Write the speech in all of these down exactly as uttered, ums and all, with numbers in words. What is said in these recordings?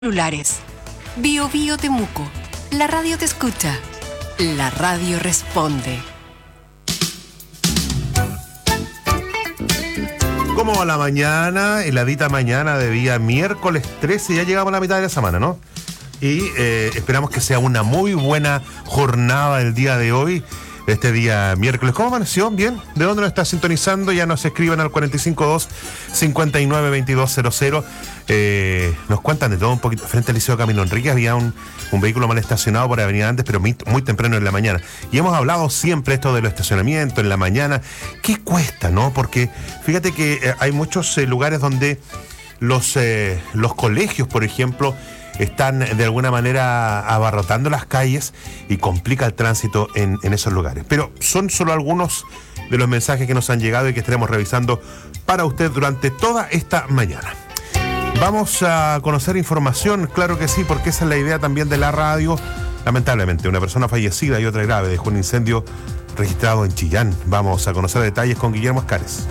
celulares. Bio Bio Temuco. La radio te escucha. La radio responde. ¿Cómo va la mañana? Heladita mañana de día miércoles trece. Ya llegamos a la mitad de la semana, ¿no? Y eh, esperamos que sea una muy buena jornada el día de hoy. Este día miércoles. ¿Cómo amaneció? ¿Bien? ¿De dónde nos está sintonizando? Ya nos escriban al cuatro cinco dos, cinco nueve, veintidós cero cero. Eh, nos cuentan de todo un poquito. Frente al Liceo Camilo Enrique había un, un vehículo mal estacionado por Avenida Andes, pero muy, muy temprano en la mañana. Y hemos hablado siempre esto de los estacionamientos en la mañana. ¿Qué cuesta, no? Porque fíjate que eh, hay muchos eh, lugares donde los, eh, los colegios, por ejemplo, están de alguna manera abarrotando las calles y complica el tránsito en, en esos lugares. Pero son solo algunos de los mensajes que nos han llegado y que estaremos revisando para usted durante toda esta mañana. Vamos a conocer información, claro que sí, porque esa es la idea también de la radio. Lamentablemente, una persona fallecida y otra grave dejó un incendio registrado en Chillán. Vamos a conocer detalles con Guillermo Escares.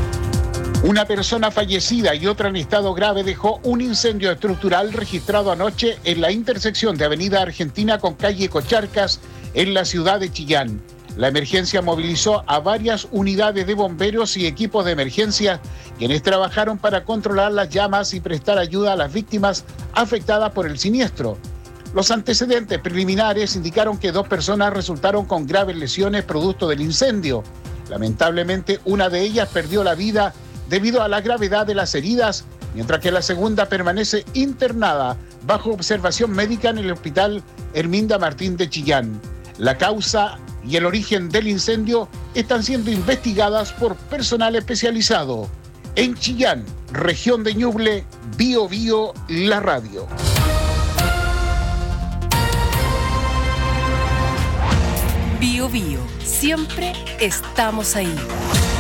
Una persona fallecida y otra en estado grave dejó un incendio estructural registrado anoche en la intersección de Avenida Argentina con calle Cocharcas en la ciudad de Chillán. La emergencia movilizó a varias unidades de bomberos y equipos de emergencia, quienes trabajaron para controlar las llamas y prestar ayuda a las víctimas afectadas por el siniestro. Los antecedentes preliminares indicaron que dos personas resultaron con graves lesiones producto del incendio. Lamentablemente, una de ellas perdió la vida debido a la gravedad de las heridas, mientras que la segunda permanece internada bajo observación médica en el Hospital Herminda Martín de Chillán. La causa y el origen del incendio están siendo investigadas por personal especializado. En Chillán, región de Ñuble, Bio Bio, la radio. Bio Bio, siempre estamos ahí.